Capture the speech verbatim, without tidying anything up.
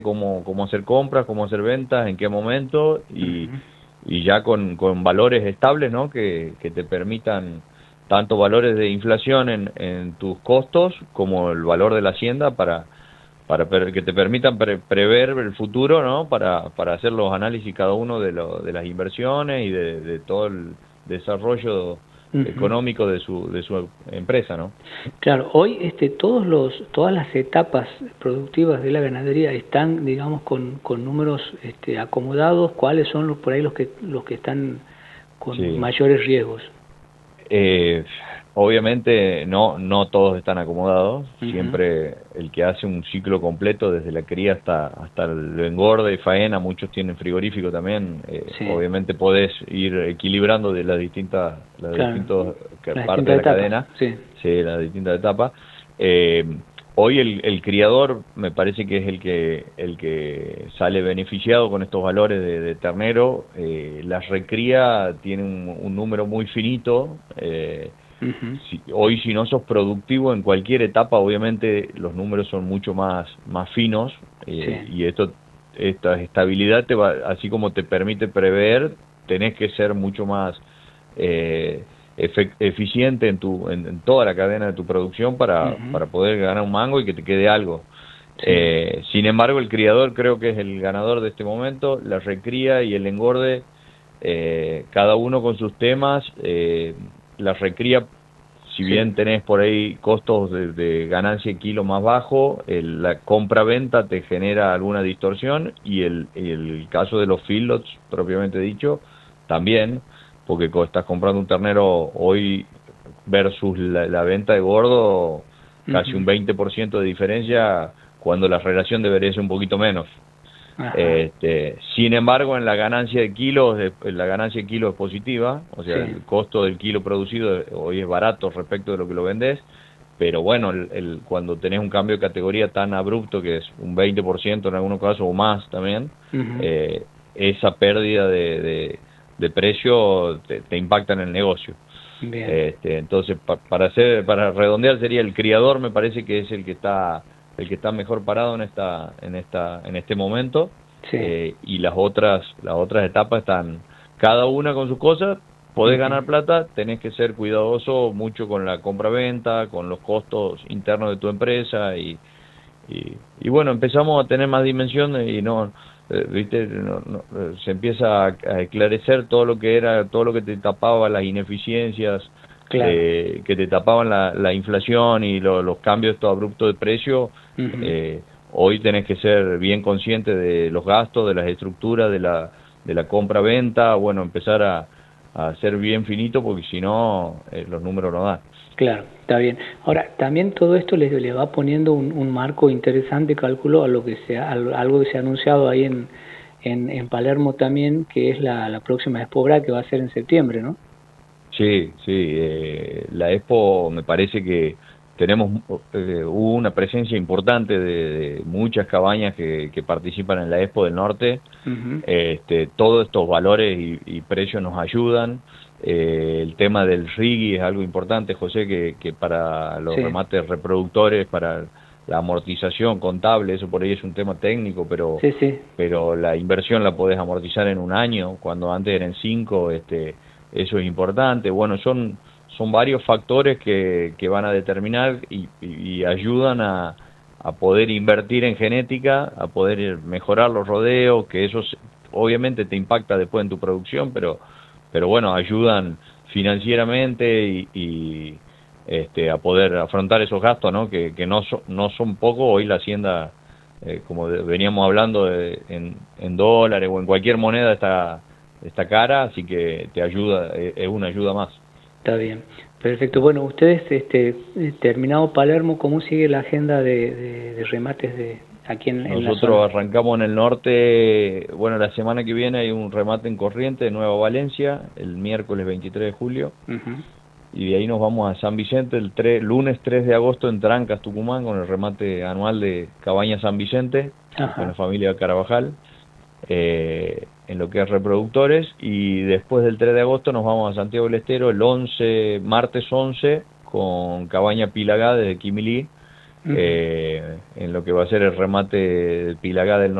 cómo, cómo hacer compras, cómo hacer ventas, en qué momento, y, Uh-huh. y ya con, con valores estables, ¿no? Que, que te permitan tanto valores de inflación en, en tus costos como el valor de la hacienda para, para per- que te permitan pre- prever el futuro, ¿no? Para, para hacer los análisis cada uno de, lo, de las inversiones y de, de todo el desarrollo Uh-huh. económico de su, de su empresa, ¿no? Claro, hoy este, todos los, todas las etapas productivas de la ganadería están, digamos, con, con números este, acomodados. ¿Cuáles son los, por ahí los que, los que están con Sí. mayores riesgos? Eh, obviamente no, no todos están acomodados. Uh-huh. Siempre el que hace un ciclo completo desde la cría hasta, hasta el engorde y faena, muchos tienen frigorífico también. Eh, Sí, obviamente podés ir equilibrando de las distintas, las claro, distintas las partes distintas de la etapas, cadena, sí. sí, las distintas etapas. Eh, Hoy el, el criador me parece que es el que el que sale beneficiado con estos valores de, de ternero. Eh, la recría tiene un, un número muy finito. Eh, Uh-huh. si, hoy si no sos productivo en cualquier etapa, obviamente los números son mucho más, más finos, Sí. eh, y esto esta estabilidad te va, así como te permite prever, tenés que ser mucho más eh, efe- eficiente en tu en, en toda la cadena de tu producción para, Uh-huh. para poder ganar un mango y que te quede algo. Sí. Eh, sin embargo, el criador creo que es el ganador de este momento. La recría y el engorde, eh, cada uno con sus temas. Eh, la recría, si Sí. bien tenés por ahí costos de, de ganancia de kilo más bajo, el- la compra-venta te genera alguna distorsión, y el, y el caso de los feedlots, propiamente dicho, también, porque co- estás comprando un ternero hoy versus la, la venta de gordo, casi Uh-huh. un veinte por ciento de diferencia, cuando la relación debería ser un poquito menos. Ajá. Este, sin embargo, en la ganancia de kilos, de- la ganancia de kilo es positiva, o sea, Sí. el costo del kilo producido hoy es barato respecto de lo que lo vendés, pero bueno, el, el- cuando tenés un cambio de categoría tan abrupto, que es un veinte por ciento en algunos casos o más también, Uh-huh. eh, esa pérdida de, de, de precio te, te impacta en el negocio. Bien. Este, entonces, pa- para hacer, para redondear, sería el criador, me parece que es el que está el que está mejor parado en esta en esta en este momento. Sí. Eh, y las otras las otras etapas están cada una con sus cosas. Podés Uh-huh. ganar plata, tenés que ser cuidadoso mucho con la compra-venta, con los costos internos de tu empresa, y, y, y bueno, empezamos a tener más dimensiones y no, eh, viste, no, no, eh, se empieza a, a esclarecer todo lo que era, todo lo que te tapaba las ineficiencias, Claro. eh, que te tapaban la, la inflación y lo, los cambios estos abruptos de precio. Uh-huh. eh, Hoy tenés que ser bien consciente de los gastos, de las estructuras, de la, de la compra-venta, bueno, empezar a, a ser bien finito, porque si no, eh, los números no dan. Claro, está bien. Ahora, también todo esto le, le va poniendo un, un marco interesante, calculo, a lo que se ha, a algo que se ha anunciado ahí en, en, en Palermo también, que es la, la próxima Expo Bra, que va a ser en septiembre, ¿no? Sí, sí, eh, la Expo me parece que tenemos, eh, hubo una presencia importante de, de muchas cabañas que, que participan en la Expo del Norte. Uh-huh. Este, todos estos valores y, y precios nos ayudan. Eh, el tema del rigui es algo importante, José, que, que para los Sí, remates reproductores, para la amortización contable, eso por ahí es un tema técnico, pero sí, sí, pero la inversión la podés amortizar en un año, cuando antes eran cinco. Este, eso es importante. Bueno, son, son varios factores que, que van a determinar y, y, y ayudan a, a poder invertir en genética, a poder mejorar los rodeos, que eso se- obviamente te impacta después en tu producción, pero, pero bueno, ayudan financieramente y, y este, a poder afrontar esos gastos, ¿no? Que, que no, son, no son pocos. Hoy la hacienda, eh, como de- veníamos hablando, de, en, en dólares o en cualquier moneda está, está cara, así que te ayuda, eh, es una ayuda más. está bien. Perfecto. Bueno, ustedes, este, eh, terminado Palermo, ¿cómo sigue la agenda de, de, de remates de aquí en, en la zona? Nosotros arrancamos en el norte. Bueno, la semana que viene hay un remate en Corrientes de Nueva Valencia, el miércoles veintitrés de julio, Uh-huh. y de ahí nos vamos a San Vicente el tres, lunes tres de agosto en Trancas, Tucumán, con el remate anual de Cabaña San Vicente, con la Ajá. familia Carabajal, eh, en lo que es reproductores. Y después del tres de agosto nos vamos a Santiago del Estero el once, martes once, con Cabaña Pilagá desde Quimilí, uh-huh. eh, en lo que va a ser el remate del Pilagá del